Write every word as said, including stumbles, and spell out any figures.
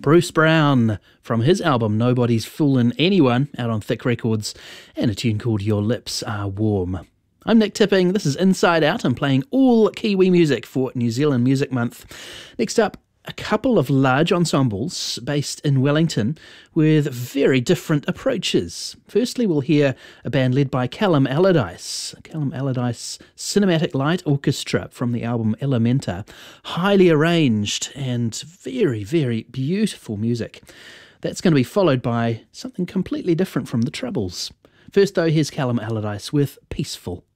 Bruce Brown from his album Nobody's Foolin' Anyone, out on Thick Records, and a tune called Your Lips Are Warm. I'm Nick Tipping, this is Inside Out. I'm playing all Kiwi music for New Zealand Music Month. Next up, a couple of large ensembles based in Wellington with very different approaches. Firstly, we'll hear a band led by Callum Allardyce. Callum Allardyce Cinematic Light Orchestra from the album Elementa. Highly arranged and very, very beautiful music. That's going to be followed by something completely different from the Troubles. First though, here's Callum Allardyce with Peaceful.